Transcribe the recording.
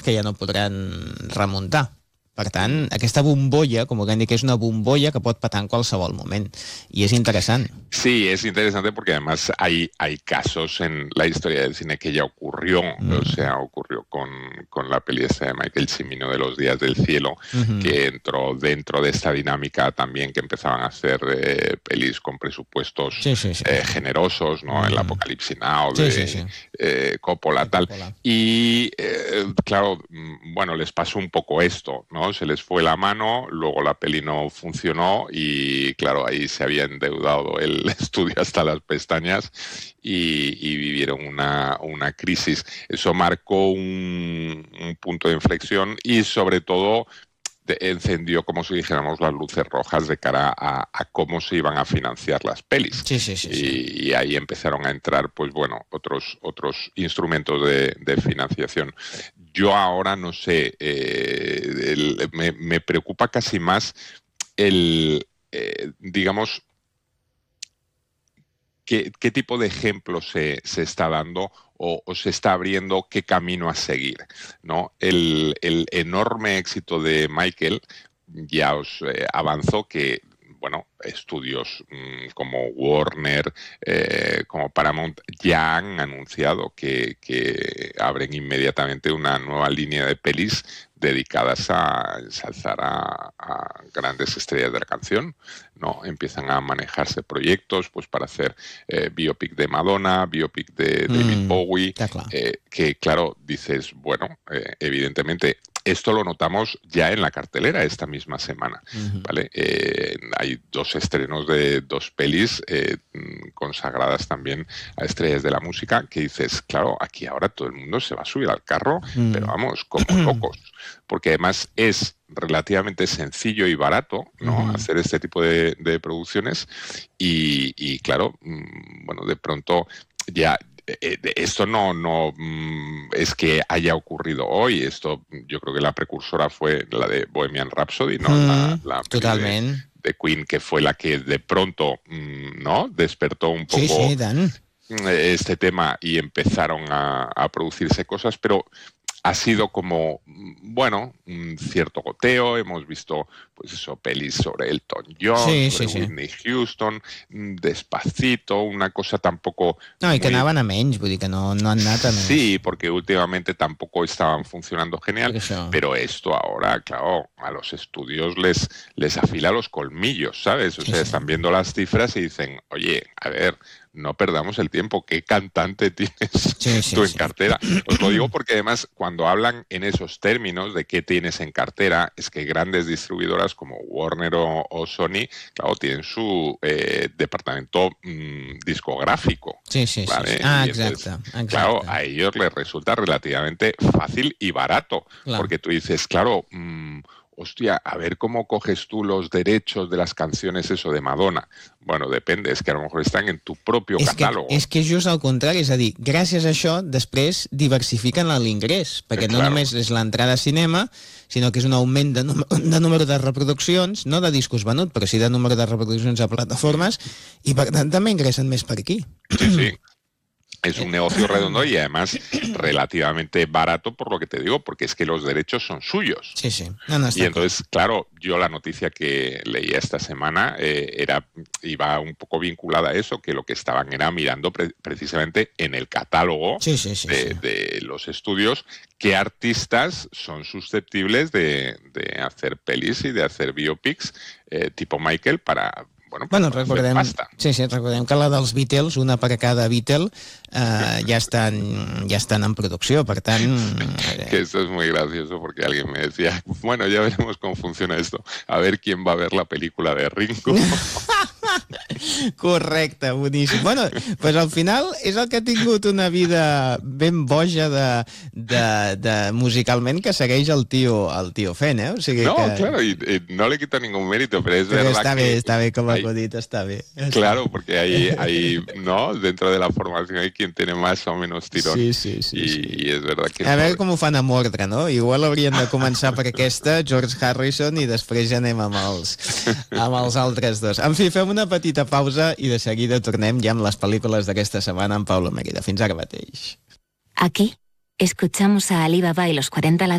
que ja no podran remuntar. Per tant, aquesta bombolla, com que han dit que és una bombolla que pot petar en qualsevol moment. Y es interesante. Sí, es interesante porque además hay casos en la historia del cine que ya ocurrió, o sea, ocurrió con la peli esta de Michael Cimino de Los días del cielo, que entró dentro de esta dinámica también que empezaban a hacer pelis con presupuestos generosos, ¿no? El Apocalipsis Now de Coppola, tal. Y claro, bueno, les pasó un poco esto, ¿no? Se les fue la mano, luego la peli no funcionó y claro, ahí se había endeudado el estudio hasta las pestañas y vivieron una crisis. Eso marcó un punto de inflexión y sobre todo encendió, como si dijéramos, las luces rojas de cara a cómo se iban a financiar las pelis. Y ahí empezaron a entrar, pues bueno, otros instrumentos de financiación. Yo ahora no sé, me preocupa casi más digamos, qué tipo de ejemplo se está dando o se está abriendo, qué camino a seguir, ¿no? El enorme éxito de Michael ya os avanzó que, bueno, estudios como Warner, como Paramount, ya han anunciado que abren inmediatamente una nueva línea de pelis dedicadas a ensalzar a grandes estrellas de la canción, ¿no? Empiezan a manejarse proyectos pues para hacer biopic de Madonna, biopic de David Bowie, que claro, dices, bueno, evidentemente esto lo notamos ya en la cartelera esta misma semana, ¿vale? Hay 2 estrenos de 2 pelis consagradas también a estrellas de la música que dices, claro, aquí ahora todo el mundo se va a subir al carro, pero vamos, como locos. Porque además es relativamente sencillo y barato, ¿no? Hacer este tipo de producciones y claro, bueno, de pronto ya esto no es que haya ocurrido hoy. Esto yo creo que la precursora fue la de Bohemian Rhapsody, ¿no? La totalmente. De Queen, que fue la que de pronto, ¿no? Despertó un poco este tema y empezaron a producirse cosas, pero ha sido como, bueno, un cierto goteo. Hemos visto, pues eso, pelis sobre Elton John, sobre Whitney Houston, Despacito, una cosa tampoco... No, i que anaven a menys, vull dir que no han anat a més. Sí, porque últimamente tampoco estaban funcionando genial, pero esto ahora, claro, a los estudios les afila los colmillos, ¿sabes? O sea, están viendo las cifras y dicen, oye, a ver, no perdamos el tiempo, ¿qué cantante tienes tú en cartera? Os lo digo porque además cuando hablan en esos términos de qué tienes en cartera, es que grandes distribuidoras como Warner o Sony, claro, tienen su departamento discográfico. ¿vale? Exacte. Claro, a ellos les resulta relativamente fácil y barato, porque tú dices, claro... hostia, a ver cómo coges tú los derechos de las canciones eso de Madonna. Bueno, depende, és que a lo mejor estan en tu propi catàleg. És que just al contrari, és a dir, gràcies a això després diversifiquen l'ingrés, perquè no només és l'entrada a cinema, sinó que és un augment de número de reproduccions, no de discos venuts, però sí de número de reproduccions a plataformes, i per tant també ingressen més per aquí. Sí. Es un negocio redondo y además relativamente barato, por lo que te digo, porque es que los derechos son suyos. Y entonces, claro, yo la noticia que leía esta semana iba un poco vinculada a eso, que lo que estaban era mirando precisamente en el catálogo de los estudios qué artistas son susceptibles de hacer pelis y de hacer biopics tipo Michael para... Bueno, recordem que la dels Beatles, una per a cada Beatle, ya están en producció, per tant... Que esto es muy gracioso porque alguien me decía, bueno, ya veremos cómo funciona esto, a ver quién va a ver la película de Ringo. Correcte, boníssim. Bueno, pues al final és el que ha tingut una vida ben boja de musicalment que segueix el tio fent, O sigui que... Claro, y no le quita ningún mérito, pero es verdad está bé, com has dit, està bé. Claro, porque hay, ¿no? Dentro de la formación hay quien tiene más o menos tirón. Sí. Y es verdad que... A veure com ho fan amb ordre, no? Igual haurien de començar per aquesta, George Harrison, i després ja anem amb els altres dos. En fi, fem una petita pausa i de seguida tornem ja amb les pel·lícules d'aquesta setmana amb Pablo Mérida. Fins ara mateix. Aquí escuchamos a Alibaba y los 40